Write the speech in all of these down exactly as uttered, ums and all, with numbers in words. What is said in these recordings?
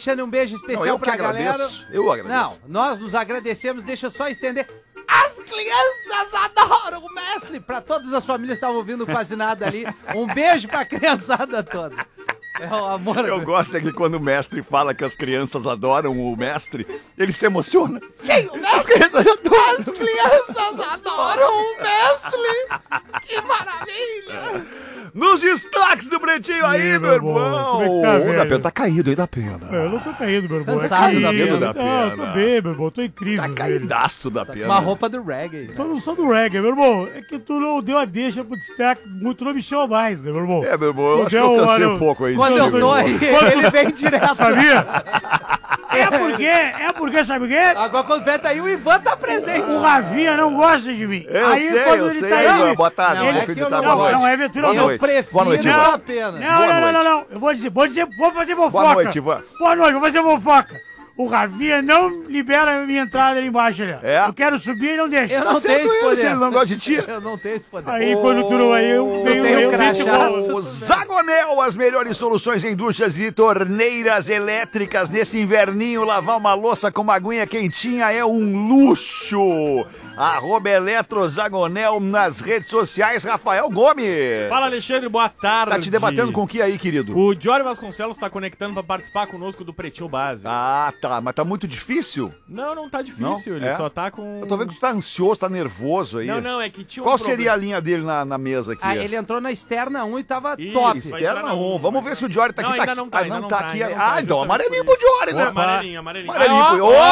Alexandre, um beijo especial Não, eu pra que galera. agradeço. Eu agradeço. Não, nós nos agradecemos, deixa eu só estender. As crianças adoram o mestre! Pra todas as famílias que estavam ouvindo quase nada ali. Um beijo pra criançada toda. É o amor. Eu gosto é que quando o mestre fala que as crianças adoram o mestre, ele se emociona. Quem? O mestre? As crianças adoram. As crianças adoram o mestre! Que maravilha! Nos destaques do Pretinho aí, Ih, meu meu irmão, irmão. como é que tá, O velho? Dapena tá caído aí da pena. Eu não tô caído, meu irmão. Cansado é da que... pena. da Não, pena. eu tô bem, meu irmão. Tô incrível. Tá velho. caídaço da pena. Uma roupa do reggae. Tô no som do reggae, meu irmão. É que tu não deu a deixa pro destaque, muito não me chama mais, né, meu irmão? É, meu irmão, eu Tu acho que deu, eu cansei olha, um pouco aí. Quando eu tô aí, ele vem direto. Sabia? É porque, é porque, sabe o quê? Agora quando vem tá aí, o Ivan tá presente. O Rafinha não gosta de mim. Eu aí sei, quando eu ele sei. tá Ivan, aí... boa tarde, Não, meu é filho que eu tá não- boa Não, noite. não é Ventura, Boa não. Eu noite. prefiro Boa noite, a Ivan. pena. Não, Boa não, não, noite. não, não. Eu vou dizer, vou dizer, vou fazer fofoca. Boa noite, Ivan. Boa noite, vou fazer fofoca. O Rafinha não libera a minha entrada ali embaixo, ali. É? Eu quero subir e não deixa. Eu Tá não certo tenho esse ele, poder. se ele não gosta de ti. Eu não tenho esse poder. Aí quando tu aí eu venho tenho eu crachá. venho O Zagonel, as melhores soluções em indústrias e torneiras elétricas. Nesse inverninho, lavar uma louça com uma aguinha quentinha é um luxo. Arroba Eletrozagonel nas redes sociais. Rafael Gomes. Fala, Alexandre, boa tarde. Tá te debatendo com o que aí, querido? O Diório Vasconcelos tá conectando pra participar conosco do Pretinho Básico. Ah, tá. Mas tá muito difícil? Não, não tá difícil, Não? ele É? só tá com... Eu tô vendo que tu tá ansioso, tá nervoso aí. Não, não, é que tinha um Qual problema. seria a linha dele na, na mesa aqui? Ah, ele entrou na externa um e tava Isso, top. vai entrar Externa na um. um, Vamos vai ver se o Diori tá Não, aqui. ainda tá não aqui. tá, Ah, ainda não não tá tá, aqui. ainda não Ah, tá, então justamente amarelinho por pro Diori, né? Amarelinho, amarelinho. Amarelinho pro... Aí, ó,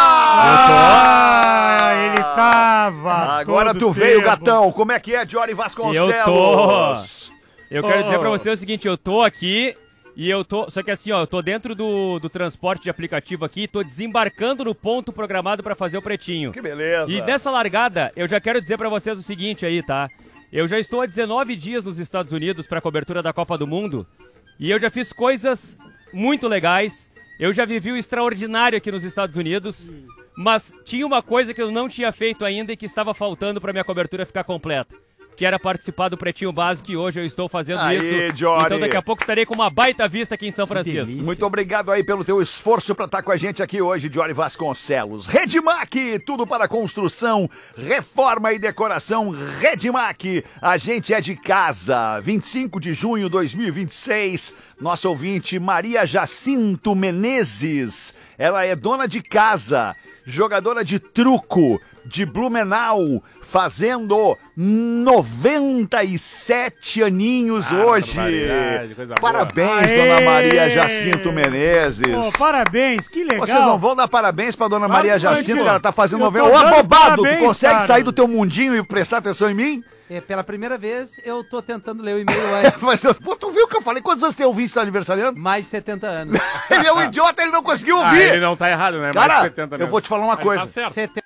Olha! Ah, ele tava. Agora todo tu veio, tempo. gatão. Como é que é, Diori Vasconcelos? Eu tô. Eu quero Oh. dizer pra você o seguinte, eu tô aqui e eu tô... Só que assim, ó, eu tô dentro do, do transporte de aplicativo aqui, tô desembarcando no ponto programado pra fazer o Pretinho. Que beleza. E nessa largada, eu já quero dizer pra vocês o seguinte aí, tá? Eu já estou há dezenove dias nos Estados Unidos pra cobertura da Copa do Mundo e eu já fiz coisas muito legais. Eu já vivi o extraordinário aqui nos Estados Unidos, mas tinha uma coisa que eu não tinha feito ainda e que estava faltando pra minha cobertura ficar completa, que era participar do Pretinho Básico, e hoje eu estou fazendo Aê, isso. Jory. Então daqui a pouco estarei com uma baita vista aqui em São Francisco. Muito obrigado aí pelo teu esforço pra estar com a gente aqui hoje, Diori Vasconcelos. Redmac, tudo para construção, reforma e decoração. Redmac, a gente é de casa. vinte e cinco de junho de dois mil e vinte e seis, nossa ouvinte Maria Jacinto Menezes. Ela é dona de casa, jogadora de truco de Blumenau, fazendo noventa e sete aninhos hoje. barbaridade, coisa boa. Parabéns, Aê! dona Maria Jacinto Menezes. Pô, parabéns, que legal. Vocês não vão dar parabéns pra dona Maria Claro que Jacinto, sim, que ela tá fazendo eu novela. tô Ô, dando abobado, tu parabéns, consegue cara. sair do teu mundinho e prestar atenção em mim? É, pela primeira vez, eu tô tentando ler o e-mail antes. Mas, pô, tu viu o que eu falei? Quantos anos tem ouvinte que tá aniversariando? Mais de setenta anos. Ele é um idiota, ele não conseguiu Ah, ouvir. ele não tá errado, né? Mais de Cara, setenta eu mesmo. vou te falar uma Mas coisa. Tá certo. setenta...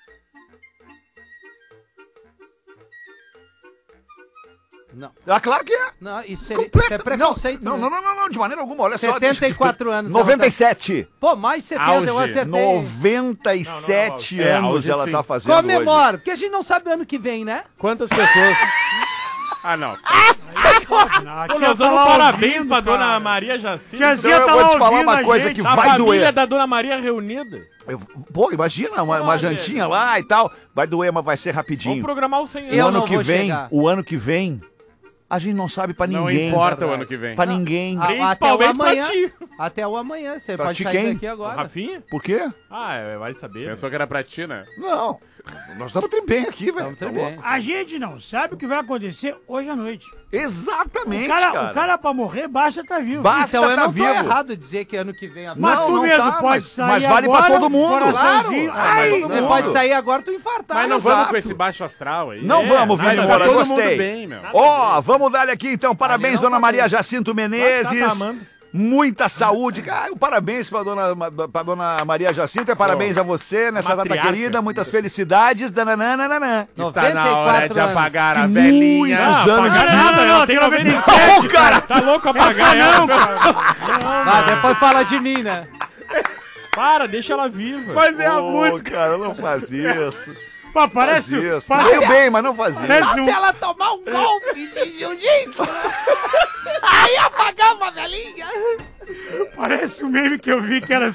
Não, Ah, claro que é. não, isso é, Completo. isso é preconceito. Não, né? não, não, não, não, de maneira alguma. Olha só. setenta e quatro anos. noventa e sete. Pô, mais de setenta, eu Auge. acertei. noventa e sete Não, não, não. É, anos auge, ela sim. tá fazendo hoje. Comemora, porque a gente não sabe ano que vem, né? Quantas pessoas... Ah, não. Ah, Pô, tia nós tá damos lá parabéns ouvindo, pra dona cara. Maria Jacinto. Tiazinha Então eu tá vou lá te falar ouvindo uma a coisa gente. que A vai família doer. da dona Maria reunida. Eu- Pô, imagina, uma, uma Pô, jantinha velho. lá e tal. Vai doer, mas vai ser Vamos rapidinho. programar o cem O Eu anos. ano não que vou vem, chegar. o ano que vem, a gente não sabe pra Não ninguém. importa o ano que vem. Pra ninguém. Ah, até o Principalmente pra amanhã. ti. Até o amanhã. Você Pra pode ti sair quem? daqui agora. Rafinha? Por quê? Ah, é, vai saber. Pensou que era pra ti, né? Não. Nós estamos tri bem aqui, velho. Vamos tudo Tá bem. A gente não sabe o que vai acontecer hoje à noite. Exatamente, O cara, cara. o cara pra morrer basta tá vivo. Basta Então eu tá não tô vivo. errado dizer que ano que vem a Mas Não, tu não mesmo tá, pode mas- sair mas vale pra agora, todo mundo. coraçãozinho. Claro. Ai, Todo Você mundo. pode sair agora, tu infartar. Mas não Exato. vamos com esse baixo astral aí. Não É, vamos, Vini nada, Moura, tá todo gostei. mundo bem, meu. Ó, vamos dar aqui então. Parabéns, Ali não dona tá Maria bem. Jacinto Tá, tá Menezes. amando. Muita saúde. Ah, um parabéns pra dona, pra dona Maria Jacinto. É parabéns a você nessa data matriarca. querida. Muitas felicidades. Dananana. Está na hora de anos. apagar a Que velhinha. muitos Não, anos apagar de nada, não, ela não, tem tem noventa e noventa e sete. Não, cara. Tá louco apagar ela? Ah, depois fala de mim, né? Para, deixa ela viva. Mas é a Ô, música. cara, não faz isso. Pô, Faz parece, isso. parece, Veio bem, mas não faz isso. parece Se um, ela tomar um golpe de jiu-jitsu, aí apagava a velhinha. parece um meme que eu vi que era